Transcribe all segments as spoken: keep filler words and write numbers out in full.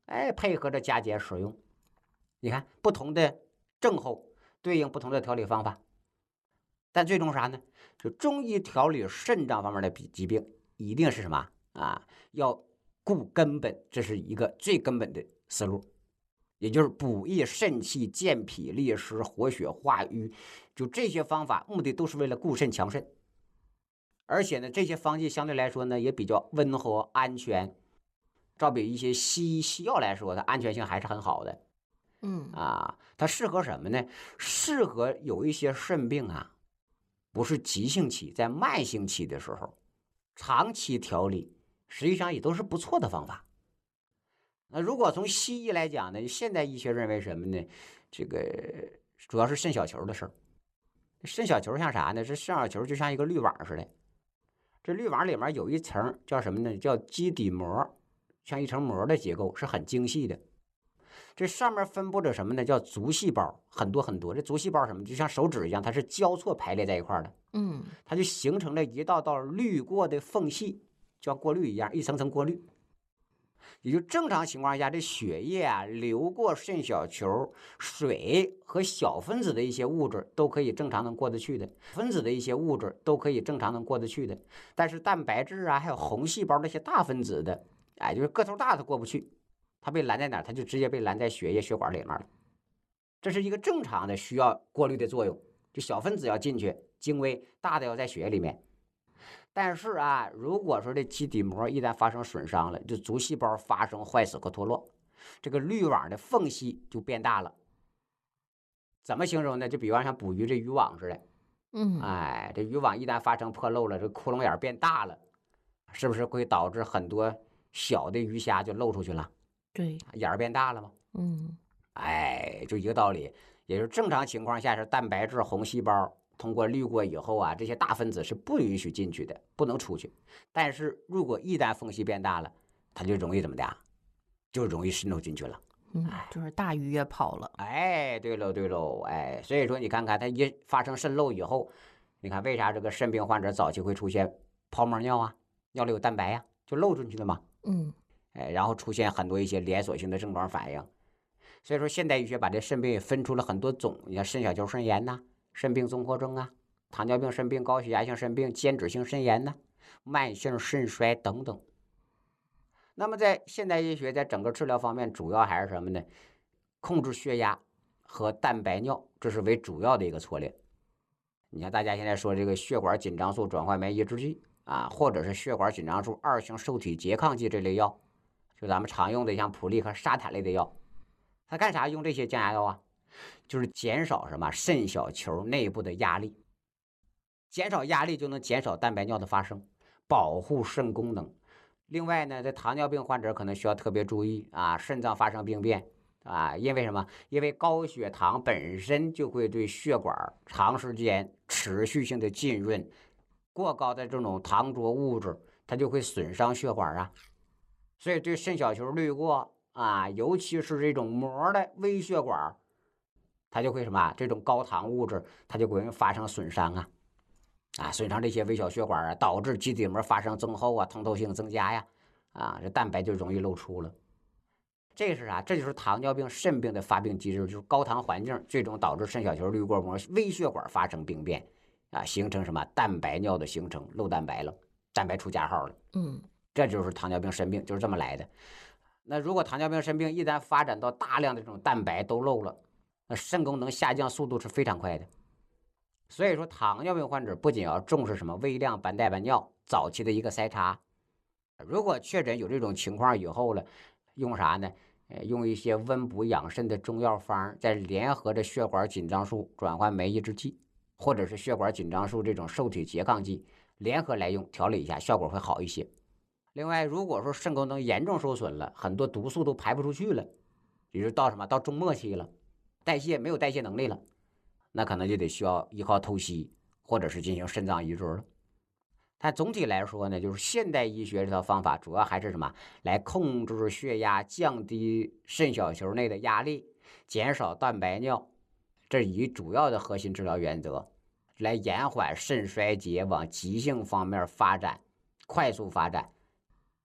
哎，配合着加减使用。你看不同的症候对应不同的调理方法，但最终啥呢？就中医调理肾脏方面的疾病，一定是什么啊？要顾根本，这是一个最根本的思路，也就是补益肾气、健脾利湿、活血化瘀。就这些方法，目的都是为了固肾强肾。而且呢，这些方剂相对来说呢，也比较温和安全，照比一些西医西药来说，它安全性还是很好的。 嗯啊，它适合什么呢？适合有一些肾病啊，不是急性期，在慢性期的时候，长期调理，实际上也都是不错的方法。那如果从西医来讲呢，现代医学认为什么呢？这个主要是肾小球的事儿。肾小球像啥呢？这肾小球就像一个滤网似的，这滤网里面有一层叫什么呢？叫基底膜，像一层膜的结构，是很精细的。这上面分布着什么呢？叫足细胞，很多很多。这足细胞什么？就像手指一样，它是交错排列在一块的， 嗯它就形成了一道道滤过的缝隙，就像过滤一样，一层层过滤。也就正常情况下，这血液啊流过肾小球，水和小分子的一些物质都可以正常能过得去的，分子的一些物质都可以正常能过得去的。但是蛋白质啊，还有红细胞那些大分子的，哎，就是个头大它过不去，它被拦在哪儿？它就直接被拦在血液血管里面了。这是一个正常的需要过滤的作用，就小分子要进去，精微大的要在血液里面。但是啊，如果说这基底膜一旦发生损伤了，就足细胞发生坏死和脱落，这个滤网的缝隙就变大了。怎么形容呢？就比方像捕鱼这渔网似的， 嗯， 哎，这渔网一旦发生破漏了，这窟窿眼变大了，是不是会导致很多小的鱼虾就漏出去了？ 对， 眼儿变大了吗？ 嗯哎，就一个道理，也就是正常情况下是蛋白质、红细胞通过滤过以后啊，这些大分子是不允许进去的，不能出去。但是如果一旦缝隙变大了，它就容易怎么的，就容易渗透进去了。 嗯， 哎就是大鱼也跑了。 哎，对喽对喽，哎，所以说你看看它一发生渗漏以后，你看为啥这个肾病患者早期会出现泡沫尿啊，尿里有蛋白呀、啊，就漏进去了嘛。 嗯哎，然后出现很多一些连锁性的症状反应。所以说，现代医学把这肾病也分出了很多种，你看肾小球肾炎呐、肾病综合征啊、糖尿病肾病、高血压性肾病、间质性肾炎呐、慢性肾衰等等。那么在现代医学在整个治疗方面，主要还是什么呢？控制血压和蛋白尿，这是为主要的一个策略。你看大家现在说这个血管紧张素转换酶抑制剂啊，或者是血管紧张素二型受体拮抗剂这类药，就咱们常用的像普利和沙坦类的药，它干啥用这些降压药啊？就是减少什么肾小球内部的压力，减少压力就能减少蛋白尿的发生，保护肾功能。另外呢，这糖尿病患者可能需要特别注意啊，肾脏发生病变啊，因为什么？因为高血糖本身就会对血管长时间持续性的浸润，过高的这种糖浊物质，它就会损伤血管啊，所以对肾小球滤过啊，尤其是这种膜的微血管，它就会什么？这种高糖物质，它就会发生损伤啊。啊，损伤这些微小血管啊，导致基底膜发生增厚啊，通透性增加呀，啊，这蛋白就容易漏出了。这是啥？这就是糖尿病肾病的发病机制，就是高糖环境最终导致肾小球滤过膜微血管发生病变，啊，形成什么蛋白尿的形成，漏蛋白了，蛋白出加号了， 嗯这就是糖尿病肾病，就是这么来的。那如果糖尿病肾病一旦发展到大量的这种蛋白都漏了，那肾功能下降速度是非常快的。所以说，糖尿病患者不仅要重视什么微量白带白尿早期的一个筛查，如果确诊有这种情况以后了，用啥呢？呃，用一些温补养肾的中药方，再联合着血管紧张素转换酶抑制剂，或者是血管紧张素这种受体拮抗剂，联合来用调理一下，效果会好一些。另外，如果说肾功能严重受损了，很多毒素都排不出去了，也就到什么到中末期了，代谢没有代谢能力了，那可能就得需要依靠透析，或者是进行肾脏移植了。但总体来说呢，就是现代医学这套方法主要还是什么？来控制血压，降低肾小球内的压力，减少蛋白尿，这以主要的核心治疗原则，来延缓肾衰竭往急性方面发展，快速发展。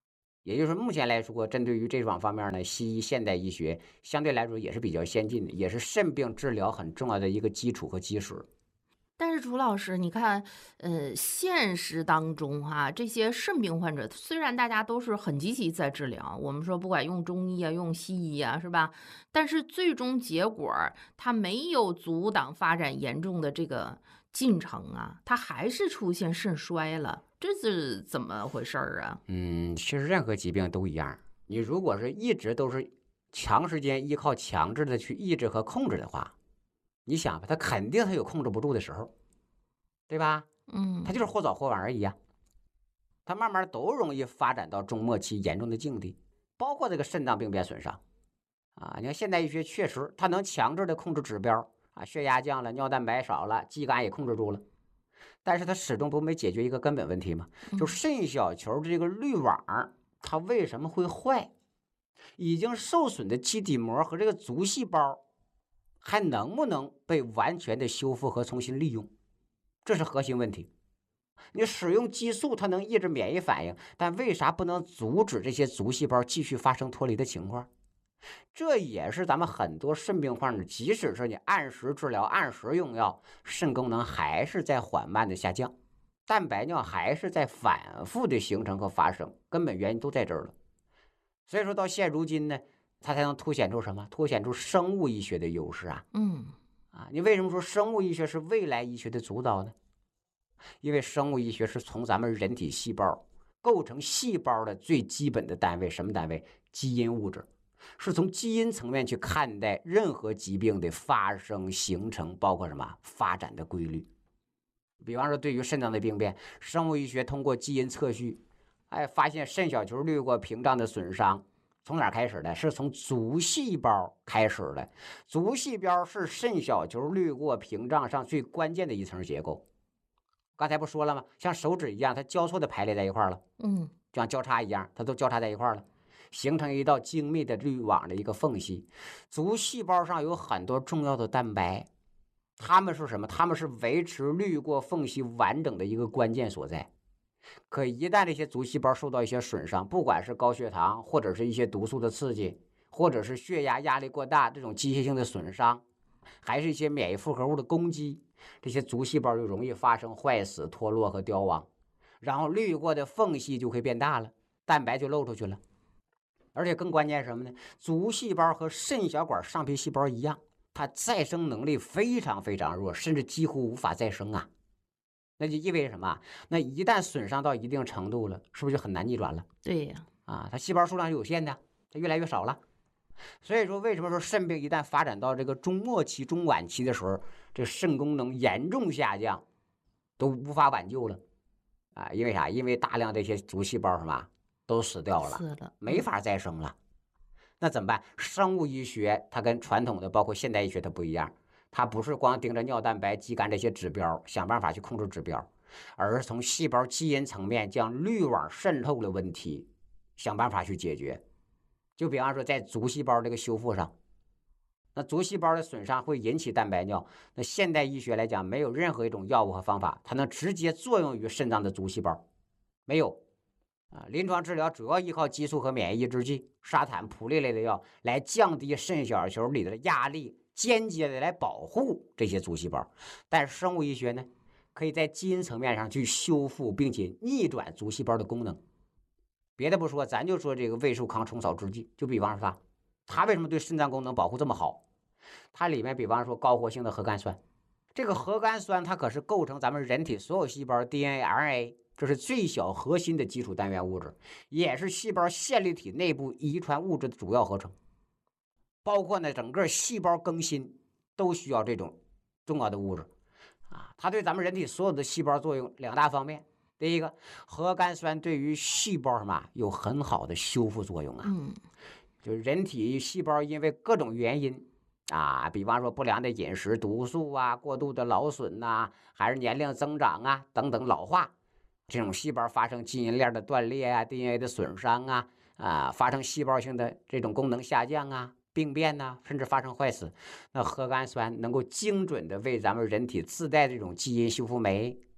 也就是目前来说，针对于这种方面呢，西医现代医学相对来说也是比较先进的，也是肾病治疗很重要的一个基础和基石。 但是楚老师，你看，呃，现实当中哈，这些肾病患者虽然大家都是很积极在治疗，我们说不管用中医啊，用西医啊，是吧？但是最终结果他没有阻挡发展严重的这个进程啊，他还是出现肾衰了，这是怎么回事儿啊？ 嗯，其实任何疾病都一样，你如果是一直都是长时间依靠强制的去抑制和控制的话，你想吧，他肯定他有控制不住的时候，对吧？ 嗯， 他就是或早或晚而已啊。他慢慢都容易发展到中末期严重的境地，包括这个肾脏病变损伤啊。你看现代医学确实它能强制的控制指标啊，血压降了，尿蛋白少了，肌酐也控制住了，但是它始终不没解决一个根本问题嘛，就肾小球的这个滤网它为什么会坏？已经受损的基底膜和这个足细胞还能不能被完全的修复和重新利用？这是核心问题。你使用激素，它能抑制免疫反应，但为啥不能阻止这些足细胞继续发生脱离的情况？这也是咱们很多肾病患者，即使是你按时治疗、按时用药，肾功能还是在缓慢的下降，蛋白尿还是在反复的形成和发生，根本原因都在这儿了。所以说到现如今呢，它才能凸显出什么？凸显出生物医学的优势啊！ 嗯， 啊，你为什么说生物医学是未来医学的主导呢？因为生物医学是从咱们人体细胞构成细胞的最基本的单位，什么单位？基因物质，是从基因层面去看待任何疾病的发生、形成，包括什么发展的规律。比方说，对于肾脏的病变，生物医学通过基因测序，哎，发现肾小球滤过屏障的损伤，从哪开始的？是从足细胞开始的。足细胞是肾小球滤过屏障上最关键的一层结构。刚才不说了吗？像手指一样，它交错的排列在一块了， 嗯， 就像交叉一样，它都交叉在一块了，形成一道精密的滤网的一个缝隙。足细胞上有很多重要的蛋白，它们是什么？它们是维持滤过缝隙完整的一个关键所在。可一旦这些足细胞受到一些损伤，不管是高血糖，或者是一些毒素的刺激，或者是血压压力过大这种机械性的损伤，还是一些免疫复合物的攻击，这些足细胞就容易发生坏死、脱落和凋亡，然后滤过的缝隙就会变大了，蛋白就漏出去了。而且更关键是什么呢？足细胞和肾小管上皮细胞一样，它再生能力非常非常弱，甚至几乎无法再生啊。那就意味着什么？那一旦损伤到一定程度了，是不是就很难逆转了？ 对呀， 啊，它细胞数量是有限的，它越来越少了。所以说，为什么说肾病一旦发展到这个中末期、中晚期的时候，这肾功能严重下降，都无法挽救了啊？因为啥？因为大量这些足细胞什么都死掉了， 死了， 没法再生了。那怎么办？生物医学它跟传统的包括现代医学它不一样，它不是光盯着尿蛋白、肌酐这些指标想办法去控制指标，而是从细胞基因层面将滤网渗透的问题想办法去解决。就比方说在足细胞这个修复上，那足细胞的损伤会引起蛋白尿，那现代医学来讲没有任何一种药物和方法它能直接作用于肾脏的足细胞，没有啊。临床治疗主要依靠激素和免疫抑制剂、沙坦、普利类的药来降低肾小球里的压力，间接的来保护这些足细胞。但是生物医学呢，可以在基因层面上去修复并且逆转足细胞的功能。别的不说，咱就说这个胃寿康虫草制剂，就比方说它，它为什么对肾脏功能保护这么好？它里面比方说高活性的核苷酸，这个核苷酸它可是构成咱们人体所有细胞 D N A、R N A， 这是最小核心的基础单元物质，也是细胞线粒体内部遗传物质的主要合成。包括呢整个细胞更新都需要这种重要的物质啊。它对咱们人体所有的细胞作用两大方面。第一个，核苷酸对于细胞什么有很好的修复作用啊。 嗯， 就是人体细胞因为各种原因啊，比方说不良的饮食、毒素啊、过度的劳损呐、啊，还是年龄增长啊等等老化，这种细胞发生基因链的断裂啊、D N A 的损伤啊，啊，发生细胞性的这种功能下降啊、病变呐、啊，甚至发生坏死。那核苷酸能够精准的为咱们人体自带这种基因修复酶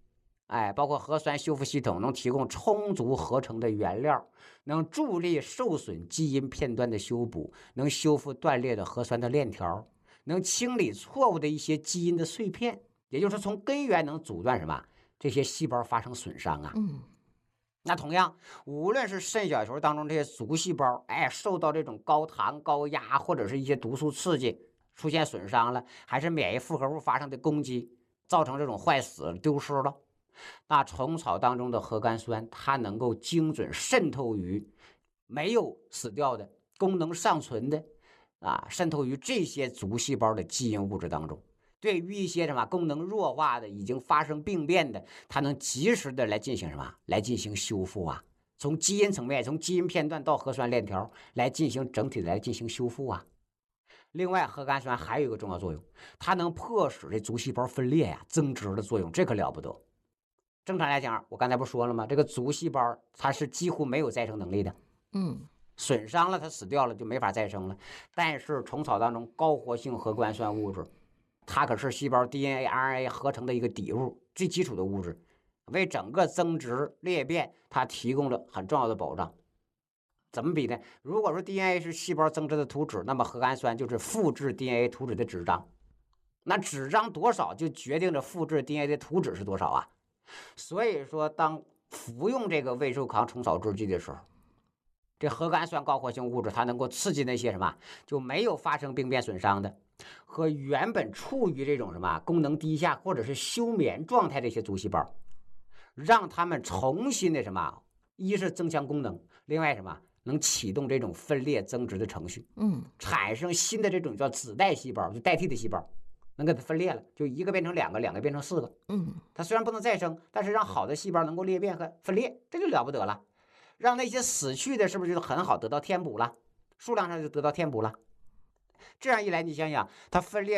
哎，包括核酸修复系统能提供充足合成的原料，能助力受损基因片段的修补，能修复断裂的核酸的链条，能清理错误的一些基因的碎片，也就是从根源能阻断什么这些细胞发生损伤啊。 嗯， 那同样，无论是肾小球当中这些足细胞，哎，受到这种高糖、高压或者是一些毒素刺激，出现损伤了，还是免疫复合物发生的攻击，造成这种坏死丢失了。那虫草当中的核苷酸，它能够精准渗透于没有死掉的、功能尚存的啊，渗透于这些足细胞的基因物质当中。对于一些什么功能弱化的、已经发生病变的，它能及时的来进行什么？来进行修复啊！从基因层面，从基因片段到核酸链条来进行整体的来进行修复啊。另外，核苷酸还有一个重要作用，它能迫使这足细胞分裂呀、增殖的作用，这可了不得。正常来讲，我刚才不说了吗？这个足细胞它是几乎没有再生能力的， 嗯， 损伤了它死掉了就没法再生了。但是虫草当中高活性核苷酸物质，它可是细胞 D N A、R N A 合成的一个底物，最基础的物质，为整个增殖裂变它提供了很重要的保障。怎么比呢？如果说 D N A 是细胞增殖的图纸，那么核苷酸就是复制 D N A 图纸的纸张。那纸张多少就决定着复制 D N A 的图纸是多少啊。所以说，当服用这个胃寿康虫草制剂的时候，这核苷酸高活性物质它能够刺激那些什么就没有发生病变损伤的和原本处于这种什么功能低下或者是休眠状态的一些足细胞，让他们重新的什么，一是增强功能，另外什么能启动这种分裂增殖的程序， 嗯， 产生新的这种叫子代细胞，就代替的细胞。能给它分裂了，就一个变成两个，两个变成四个。 嗯， 它虽然不能再生，但是让好的细胞能够裂变和分裂，这就了不得了。让那些死去的，是不是就很好得到填补了？数量上就得到填补了。这样一来，你想想，它分裂